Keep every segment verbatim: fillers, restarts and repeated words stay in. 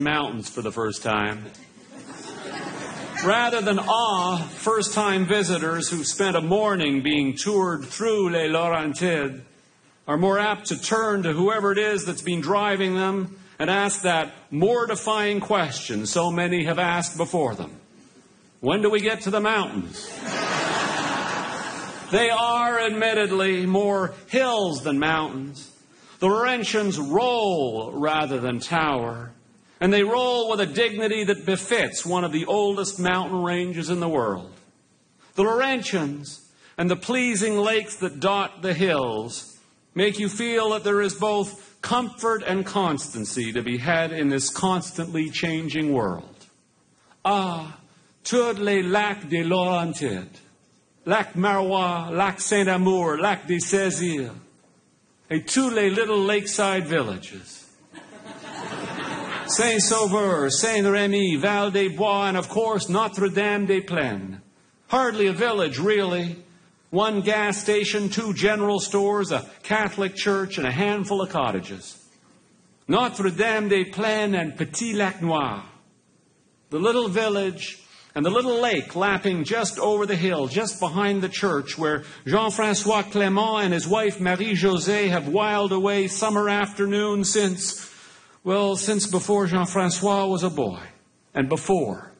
mountains for the first time. Rather than awe first-time visitors who spent a morning being toured through Les Laurentides are more apt to turn to whoever it is that's been driving them and ask that mortifying question so many have asked before them. When do we get to the mountains? They are, admittedly, more hills than mountains. The Laurentians roll rather than tower, and they roll with a dignity that befits one of the oldest mountain ranges in the world. The Laurentians and the pleasing lakes that dot the hills make you feel that there is both comfort and constancy to be had in this constantly changing world. Ah, tous les lacs des Laurentides, Lac Marois, Lac Saint-Amour, Lac des Saisirs, et tous les little lakeside villages. Saint-Sauveur, Saint-Rémy, Val-des-Bois, and of course Notre-Dame-des-Plaines. Hardly a village, really. One gas station, two general stores, a Catholic church, and a handful of cottages. Notre-Dame-des-Plaines and Petit-Lac-Noir. The little village and the little lake lapping just over the hill, just behind the church, where Jean-François Clément and his wife Marie-Josée have whiled away summer afternoons since, well, since before Jean-François was a boy, and before.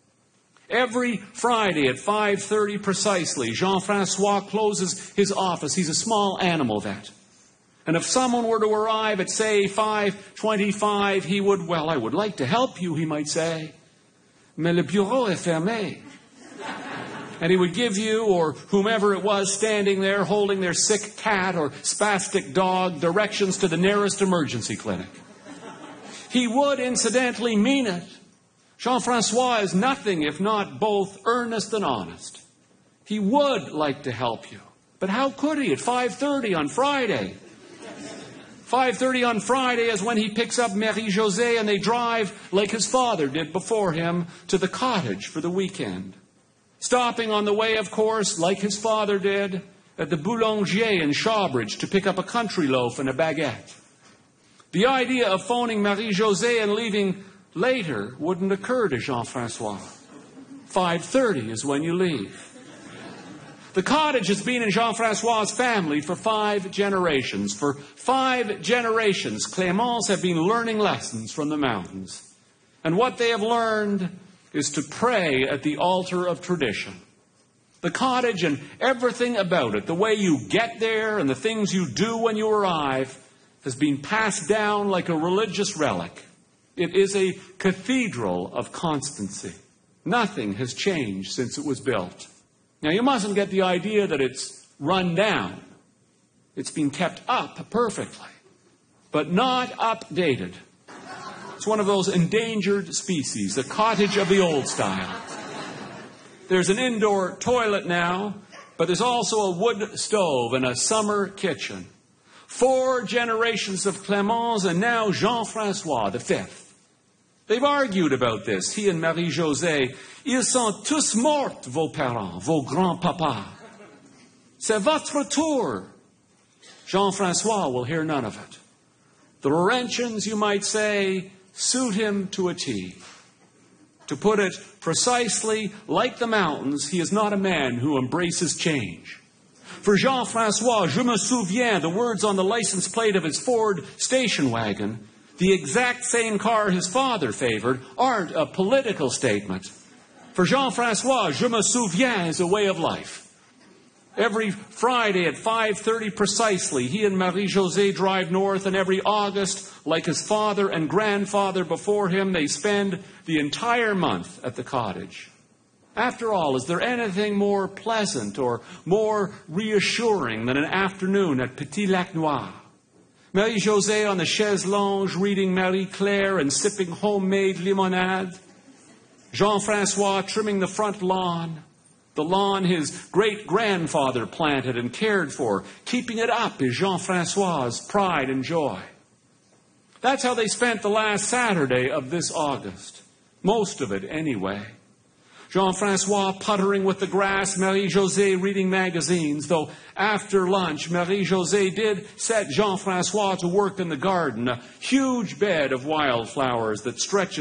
Every Friday at five thirty precisely, Jean-François closes his office. He's a small animal vet. And if someone were to arrive at, say, five twenty-five, he would, well, I would like to help you, he might say. Mais le bureau est fermé. And he would give you, or whomever it was standing there holding their sick cat or spastic dog, directions to the nearest emergency clinic. He would, incidentally, mean it. Jean-François is nothing if not both earnest and honest. He would like to help you. But how could he at five thirty on Friday? five thirty on Friday is when he picks up Marie-Josée and they drive, like his father did before him, to the cottage for the weekend. Stopping on the way, of course, like his father did, at the Boulanger in Shawbridge to pick up a country loaf and a baguette. The idea of phoning Marie-Josée and leaving later wouldn't occur to Jean-François. five thirty is when you leave. The cottage has been in Jean-François' family for five generations. For five generations, Cléments have been learning lessons from the mountains. And what they have learned is to pray at the altar of tradition. The cottage and everything about it, the way you get there and the things you do when you arrive, has been passed down like a religious relic. It is a cathedral of constancy. Nothing has changed since it was built. Now, you mustn't get the idea that it's run down. It's been kept up perfectly, but not updated. It's one of those endangered species, the cottage of the old style. There's an indoor toilet now, but there's also a wood stove and a summer kitchen. Four generations of Cléments and now Jean-François, the fifth. They've argued about this, he and Marie-Josée. Ils sont tous morts, vos parents, vos grands-papas. C'est votre tour. Jean-François will hear none of it. The Laurentians, you might say, suit him to a T. To put it precisely, like the mountains, he is not a man who embraces change. For Jean-François, je me souviens, the words on the license plate of his Ford station wagon, the exact same car his father favored, aren't a political statement. For Jean-François, je me souviens is a way of life. Every Friday at five thirty precisely, he and Marie-Josée drive north, and every August, like his father and grandfather before him, they spend the entire month at the cottage. After all, is there anything more pleasant or more reassuring than an afternoon at Petit-Lac-Noir? Marie-Josée on the chaise longue reading Marie-Claire and sipping homemade limonade. Jean-François trimming the front lawn, the lawn his great-grandfather planted and cared for. Keeping it up is Jean-François' pride and joy. That's how they spent the last Saturday of this August. Most of it, anyway. Jean-Francois puttering with the grass, Marie-Josée reading magazines, though after lunch, Marie-Josée did set Jean-Francois to work in the garden, a huge bed of wildflowers that stretches